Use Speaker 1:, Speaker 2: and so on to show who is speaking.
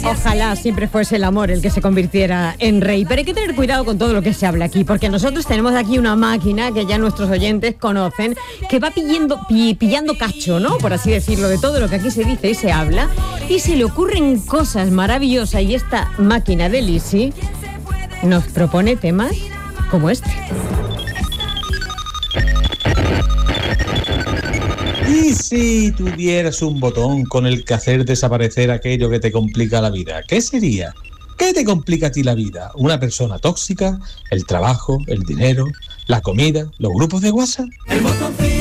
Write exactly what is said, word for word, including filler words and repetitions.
Speaker 1: Ojalá siempre fuese el amor el que se convirtiera en rey, pero hay que tener cuidado con todo lo que se habla aquí, porque nosotros tenemos aquí una máquina que ya nuestros oyentes conocen, que va pillando, pi, pillando cacho, ¿no? Por así decirlo, de todo lo que aquí se dice y se habla, y se le ocurren cosas maravillosas, y esta máquina de Lisi nos propone temas como este.
Speaker 2: ¿Y si tuvieras un botón con el que hacer desaparecer aquello que te complica la vida? ¿Qué sería? ¿Qué te complica a ti la vida? ¿Una persona tóxica? ¿El trabajo? ¿El dinero? ¿La comida? ¿Los grupos de WhatsApp? El botoncito.